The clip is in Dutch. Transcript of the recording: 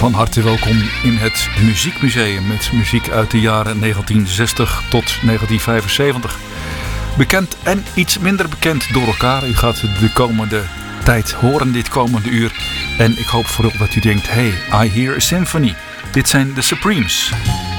Van harte welkom in het Muziekmuseum met muziek uit de jaren 1960 tot 1975. Bekend en iets minder bekend door elkaar. U gaat de komende tijd horen, dit komende uur. En ik hoop vooral dat u denkt, hey, I hear a symphony. Dit zijn de Supremes.